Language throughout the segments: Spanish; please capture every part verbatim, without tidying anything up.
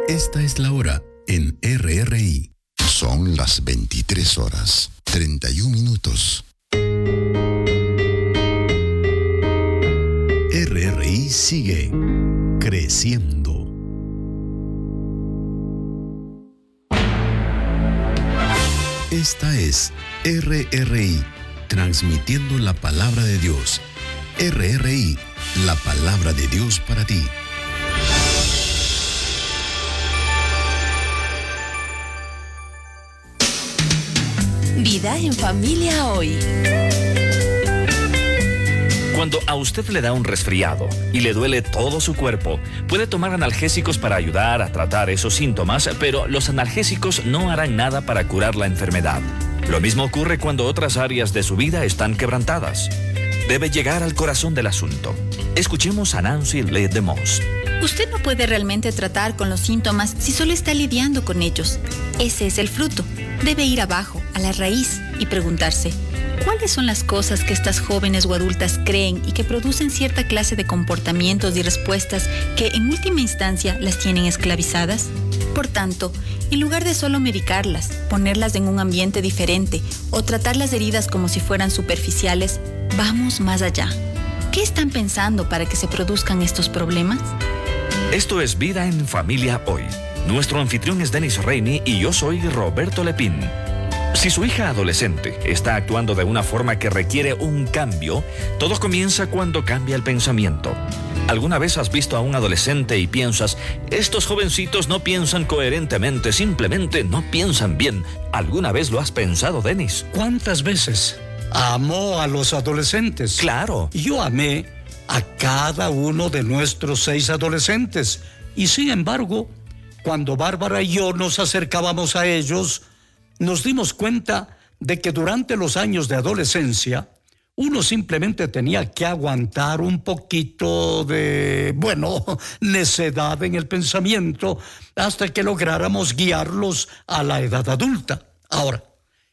Esta es la hora en R R I. Son las veintitrés horas, treinta y un minutos. R R I sigue creciendo. Esta es R R I, transmitiendo la palabra de Dios. R R I, la palabra de Dios para ti. Vida en familia hoy. Cuando a usted le da un resfriado y le duele todo su cuerpo, puede tomar analgésicos para ayudar a tratar esos síntomas, pero los analgésicos no harán nada para curar la enfermedad. Lo mismo ocurre cuando otras áreas de su vida están quebrantadas. Debe llegar al corazón del asunto. Escuchemos a Nancy Lee DeMoss. Usted no puede realmente tratar con los síntomas si solo está lidiando con ellos. Ese es el fruto. Debe ir abajo, a la raíz, y preguntarse, ¿cuáles son las cosas que estas jóvenes o adultas creen y que producen cierta clase de comportamientos y respuestas que en última instancia las tienen esclavizadas? Por tanto, en lugar de solo medicarlas, ponerlas en un ambiente diferente o tratar las heridas como si fueran superficiales, vamos más allá. ¿Qué están pensando para que se produzcan estos problemas? Esto es Vida en Familia Hoy. Nuestro anfitrión es Dennis Rainey y yo soy Roberto Lepín. Si su hija adolescente está actuando de una forma que requiere un cambio, todo comienza cuando cambia el pensamiento. ¿Alguna vez has visto a un adolescente y piensas, estos jovencitos no piensan coherentemente, simplemente no piensan bien? ¿Alguna vez lo has pensado, Dennis? ¿Cuántas veces? Amo a los adolescentes. Claro. Yo amé a cada uno de nuestros seis adolescentes. Y sin embargo, cuando Bárbara y yo nos acercábamos a ellos, nos dimos cuenta de que durante los años de adolescencia, uno simplemente tenía que aguantar un poquito de, bueno, necedad en el pensamiento hasta que lográramos guiarlos a la edad adulta. Ahora,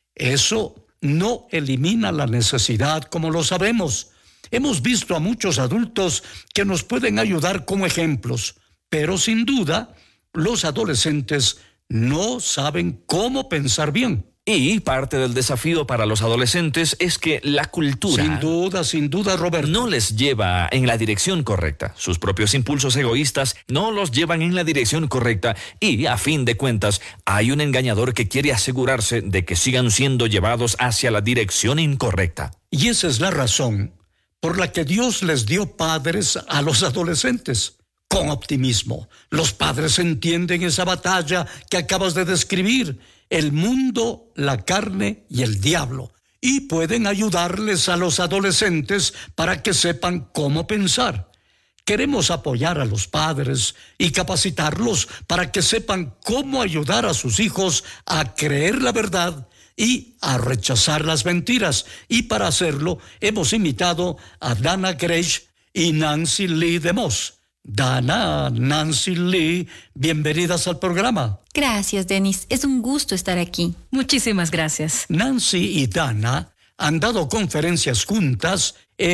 eso no elimina la necesidad, como lo sabemos. Hemos visto a muchos adultos que nos pueden ayudar como ejemplos, pero sin duda, los adolescentes no saben cómo pensar bien. Y parte del desafío para los adolescentes es que la cultura... Sin duda, sin duda, Roberto. No les lleva en la dirección correcta. Sus propios impulsos egoístas no los llevan en la dirección correcta. Y, a fin de cuentas, hay un engañador que quiere asegurarse de que sigan siendo llevados hacia la dirección incorrecta. Y esa es la razón por la que Dios les dio padres a los adolescentes. Con optimismo, los padres entienden esa batalla que acabas de describir, el mundo, la carne y el diablo, y pueden ayudarles a los adolescentes para que sepan cómo pensar. Queremos apoyar a los padres y capacitarlos para que sepan cómo ayudar a sus hijos a creer la verdad y a rechazar las mentiras. Y para hacerlo, hemos invitado a Dana Greisch y Nancy Lee DeMoss. Dana, Nancy Lee, bienvenidas al programa. Gracias, Dennis. Es un gusto estar aquí. Muchísimas gracias. Nancy y Dana han dado conferencias juntas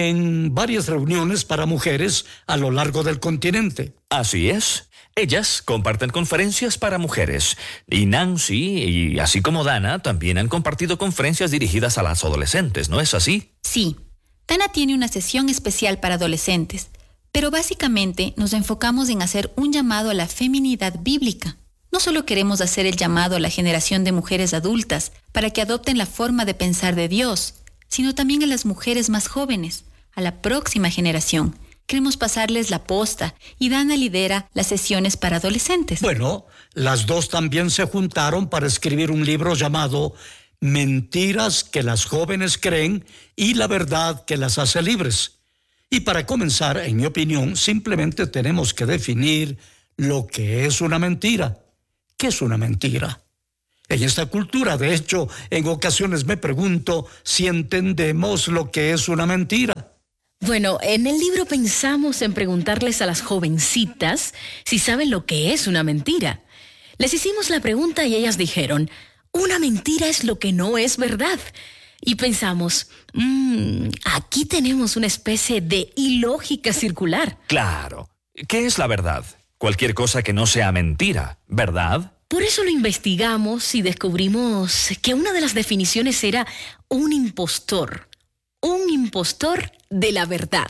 en varias reuniones para mujeres a lo largo del continente. Así es. Ellas comparten conferencias para mujeres. Y Nancy, y así como Dana, también han compartido conferencias dirigidas a las adolescentes, ¿no es así? Sí. Dana tiene una sesión especial para adolescentes. Pero básicamente nos enfocamos en hacer un llamado a la feminidad bíblica. No solo queremos hacer el llamado a la generación de mujeres adultas para que adopten la forma de pensar de Dios, sino también a las mujeres más jóvenes, a la próxima generación. Queremos pasarles la posta y Dana lidera las sesiones para adolescentes. Bueno, las dos también se juntaron para escribir un libro llamado Mentiras que las jóvenes creen y la verdad que las hace libres. Y para comenzar, en mi opinión, simplemente tenemos que definir lo que es una mentira. ¿Qué es una mentira? En esta cultura, de hecho, en ocasiones me pregunto si entendemos lo que es una mentira. Bueno, en el libro pensamos en preguntarles a las jovencitas si saben lo que es una mentira. Les hicimos la pregunta y ellas dijeron, una mentira es lo que no es verdad. Y pensamos, mmm, aquí tenemos una especie de ilógica circular. Claro. ¿Qué es la verdad? cualquier cosa que no sea mentira, ¿verdad? Por eso lo investigamos y descubrimos que una de las definiciones era un impostor, un impostor de la verdad.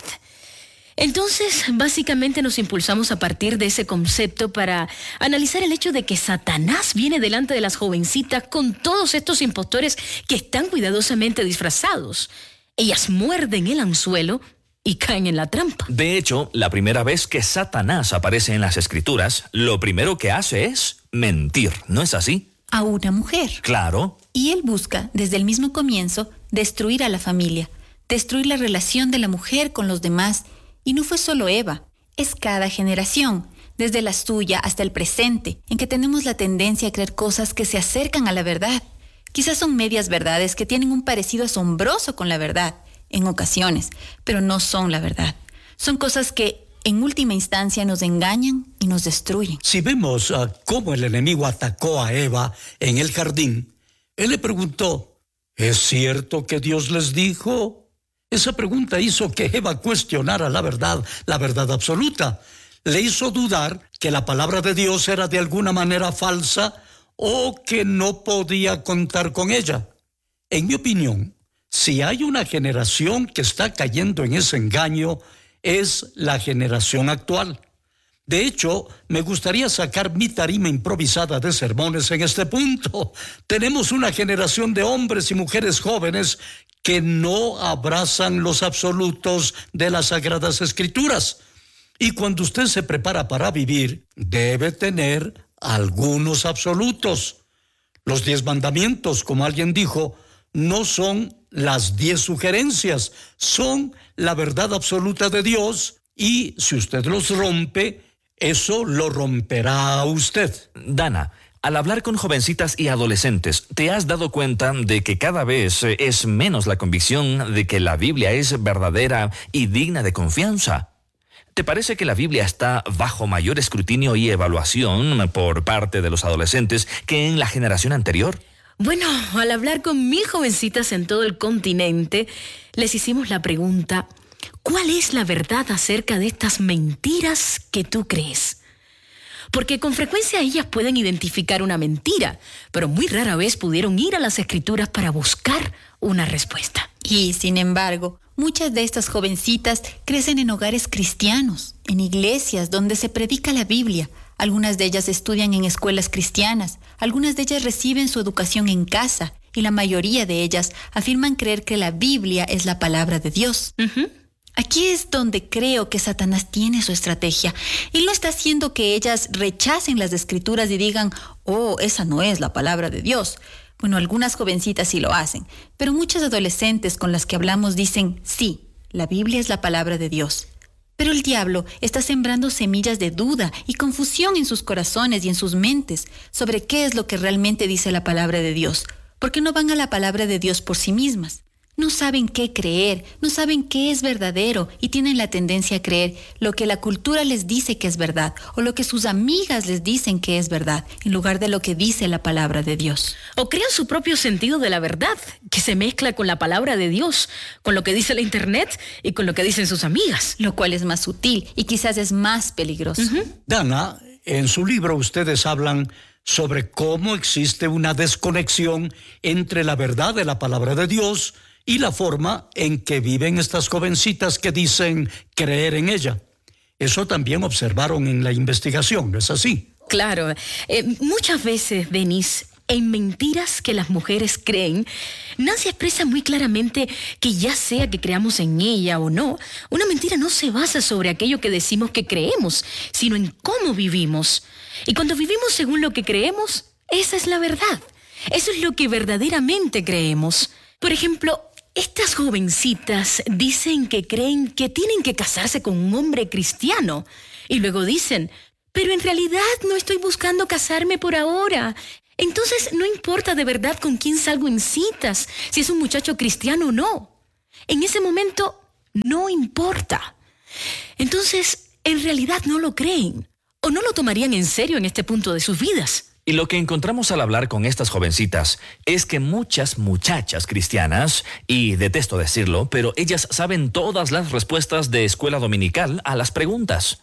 Entonces, básicamente nos impulsamos a partir de ese concepto para analizar el hecho de que Satanás viene delante de las jovencitas con todos estos impostores que están cuidadosamente disfrazados. Ellas muerden el anzuelo y caen en la trampa. De hecho, la primera vez que Satanás aparece en las Escrituras, lo primero que hace es mentir, ¿no es así? A una mujer. Claro. Y él busca, desde el mismo comienzo, destruir a la familia, destruir la relación de la mujer con los demás. Y no fue solo Eva, es cada generación, desde la suya hasta el presente, en que tenemos la tendencia a creer cosas que se acercan a la verdad. Quizás son medias verdades que tienen un parecido asombroso con la verdad, en ocasiones, pero no son la verdad. Son cosas que, en última instancia, nos engañan y nos destruyen. Si vemos uh, cómo el enemigo atacó a Eva en el jardín, él le preguntó, ¿es cierto que Dios les dijo? Esa pregunta hizo que Eva cuestionara la verdad, la verdad absoluta. Le hizo dudar que la palabra de Dios era de alguna manera falsa o que no podía contar con ella. En mi opinión, si hay una generación que está cayendo en ese engaño, es la generación actual. De hecho, me gustaría sacar mi tarima improvisada de sermones en este punto. Tenemos una generación de hombres y mujeres jóvenes que no abrazan los absolutos de las Sagradas Escrituras. Y cuando usted se prepara para vivir, debe tener algunos absolutos. Los diez mandamientos, como alguien dijo, no son las diez sugerencias, son la verdad absoluta de Dios, y si usted los rompe, eso lo romperá a usted. Dana, al hablar con jovencitas y adolescentes, ¿te has dado cuenta de que cada vez es menos la convicción de que la Biblia es verdadera y digna de confianza? ¿Te parece que la Biblia está bajo mayor escrutinio y evaluación por parte de los adolescentes que en la generación anterior? Bueno, al hablar con mil jovencitas en todo el continente, les hicimos la pregunta, ¿cuál es la verdad acerca de estas mentiras que tú crees? Porque con frecuencia ellas pueden identificar una mentira, pero muy rara vez pudieron ir a las Escrituras para buscar una respuesta. Y, sin embargo, muchas de estas jovencitas crecen en hogares cristianos, en iglesias donde se predica la Biblia. Algunas de ellas estudian en escuelas cristianas, algunas de ellas reciben su educación en casa, y la mayoría de ellas afirman creer que la Biblia es la palabra de Dios. Uh-huh. Aquí es donde creo que Satanás tiene su estrategia. Él no está haciendo que ellas rechacen las Escrituras y digan, oh, esa no es la palabra de Dios. Bueno, algunas jovencitas sí lo hacen, pero muchas adolescentes con las que hablamos dicen, sí, la Biblia es la palabra de Dios. Pero el diablo está sembrando semillas de duda y confusión en sus corazones y en sus mentes sobre qué es lo que realmente dice la palabra de Dios, porque no van a la palabra de Dios por sí mismas. No saben qué creer, no saben qué es verdadero y tienen la tendencia a creer lo que la cultura les dice que es verdad o lo que sus amigas les dicen que es verdad, en lugar de lo que dice la palabra de Dios. O crean su propio sentido de la verdad, que se mezcla con la palabra de Dios, con lo que dice la internet y con lo que dicen sus amigas. Lo cual es más sutil y quizás es más peligroso. Uh-huh. Dana, en su libro ustedes hablan sobre cómo existe una desconexión entre la verdad de la palabra de Dios y la forma en que viven estas jovencitas que dicen creer en ella. Eso también observaron en la investigación, ¿no es así? Claro. Eh, muchas veces, Denise, en mentiras que las mujeres creen, Nancy expresa muy claramente que ya sea que creamos en ella o no, una mentira no se basa sobre aquello que decimos que creemos, sino en cómo vivimos. Y cuando vivimos según lo que creemos, esa es la verdad. Eso es lo que verdaderamente creemos. Por ejemplo, estas jovencitas dicen que creen que tienen que casarse con un hombre cristiano. Y luego dicen, pero en realidad no estoy buscando casarme por ahora. Entonces no importa de verdad con quién salgo en citas, si es un muchacho cristiano o no. En ese momento no importa. Entonces, en realidad no lo creen o no lo tomarían en serio en este punto de sus vidas. Y lo que encontramos al hablar con estas jovencitas es que muchas muchachas cristianas, y detesto decirlo, pero ellas saben todas las respuestas de escuela dominical a las preguntas.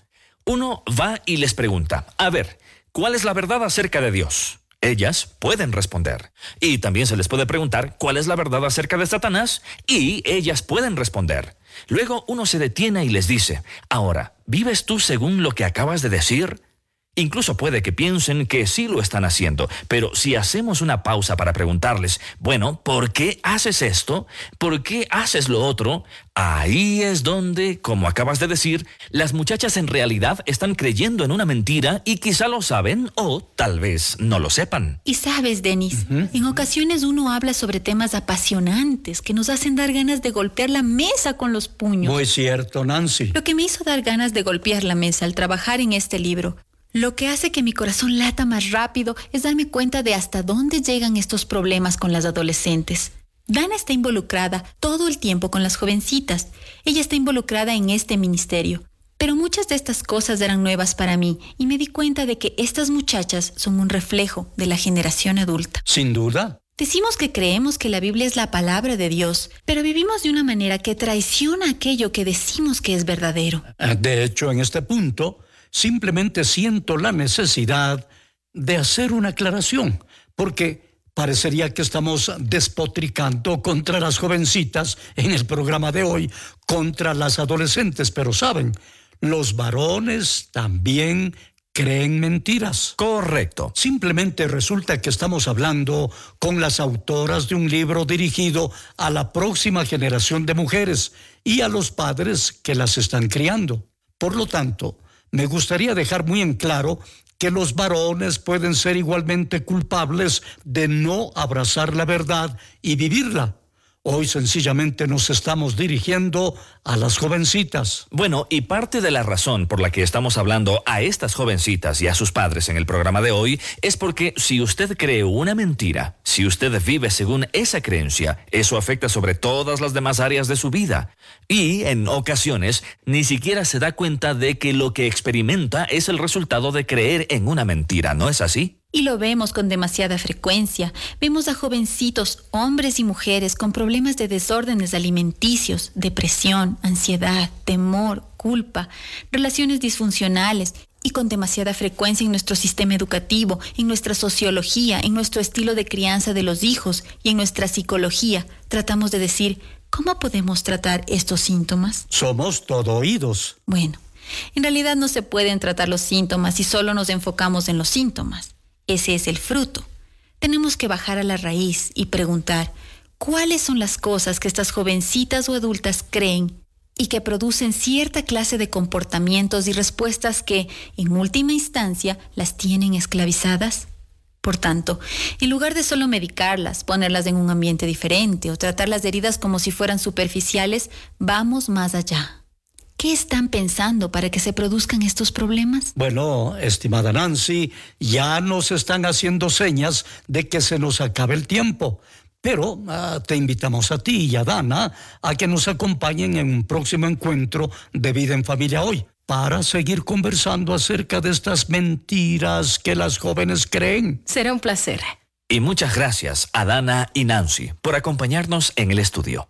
Uno va y les pregunta, a ver, ¿cuál es la verdad acerca de Dios? Ellas pueden responder. Y también se les puede preguntar cuál es la verdad acerca de Satanás, y ellas pueden responder. Luego uno se detiene y les dice, ahora, ¿vives tú según lo que acabas de decir? Incluso puede que piensen que sí lo están haciendo, pero si hacemos una pausa para preguntarles, bueno, ¿por qué haces esto? ¿Por qué haces lo otro? Ahí es donde, como acabas de decir, las muchachas en realidad están creyendo en una mentira y quizá lo saben o tal vez no lo sepan. Y sabes, Denis, uh-huh. en ocasiones uno habla sobre temas apasionantes que nos hacen dar ganas de golpear la mesa con los puños. Muy cierto, Nancy. Lo que me hizo dar ganas de golpear la mesa al trabajar en este libro, lo que hace que mi corazón lata más rápido es darme cuenta de hasta dónde llegan estos problemas con las adolescentes. Dana está involucrada todo el tiempo con las jovencitas. Ella está involucrada en este ministerio. Pero muchas de estas cosas eran nuevas para mí y me di cuenta de que estas muchachas son un reflejo de la generación adulta. Sin duda. Decimos que creemos que la Biblia es la palabra de Dios, pero vivimos de una manera que traiciona aquello que decimos que es verdadero. De hecho, en este punto, simplemente siento la necesidad de hacer una aclaración, porque parecería que estamos despotricando contra las jovencitas en el programa de hoy, contra las adolescentes, pero saben, los varones también creen mentiras. Correcto. Simplemente resulta que estamos hablando con las autoras de un libro dirigido a la próxima generación de mujeres y a los padres que las están criando. Por lo tanto, me gustaría dejar muy en claro que los varones pueden ser igualmente culpables de no abrazar la verdad y vivirla. Hoy sencillamente nos estamos dirigiendo a las jovencitas. Bueno, y parte de la razón por la que estamos hablando a estas jovencitas y a sus padres en el programa de hoy es porque si usted cree una mentira, si usted vive según esa creencia, eso afecta sobre todas las demás áreas de su vida. Y en ocasiones ni siquiera se da cuenta de que lo que experimenta es el resultado de creer en una mentira, ¿no es así? Y lo vemos con demasiada frecuencia. Vemos a jovencitos, hombres y mujeres, con problemas de desórdenes alimenticios, depresión, ansiedad, temor, culpa, relaciones disfuncionales, y con demasiada frecuencia en nuestro sistema educativo, en nuestra sociología, en nuestro estilo de crianza de los hijos y en nuestra psicología. Tratamos de decir, ¿cómo podemos tratar estos síntomas? Somos todo oídos. Bueno, en realidad no se pueden tratar los síntomas si solo nos enfocamos en los síntomas. Ese es el fruto. Tenemos que bajar a la raíz y preguntar cuáles son las cosas que estas jovencitas o adultas creen y que producen cierta clase de comportamientos y respuestas que, en última instancia, las tienen esclavizadas. Por tanto, en lugar de solo medicarlas, ponerlas en un ambiente diferente o tratar las heridas como si fueran superficiales, vamos más allá. ¿Qué están pensando para que se produzcan estos problemas? Bueno, estimada Nancy, ya nos están haciendo señas de que se nos acabe el tiempo. Pero uh, te invitamos a ti y a Dana a que nos acompañen en un próximo encuentro de Vida en Familia Hoy para seguir conversando acerca de estas mentiras que las jóvenes creen. Será un placer. Y muchas gracias a Dana y Nancy por acompañarnos en el estudio.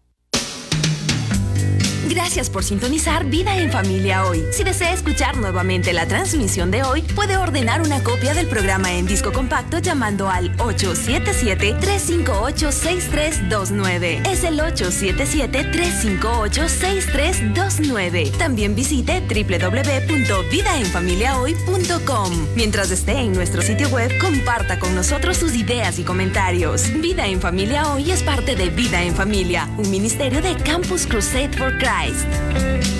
Gracias por sintonizar Vida en Familia Hoy. Si desea escuchar nuevamente la transmisión de hoy, puede ordenar una copia del programa en disco compacto llamando al ocho siete siete, tres cinco ocho, seis tres dos nueve. Es el ocho siete siete, tres cinco ocho, seis tres dos nueve. También visite doble u doble u doble u punto vida en familia hoy punto com. Mientras esté en nuestro sitio web, comparta con nosotros sus ideas y comentarios. Vida en Familia Hoy es parte de Vida en Familia, un ministerio de Campus Crusade for Christ.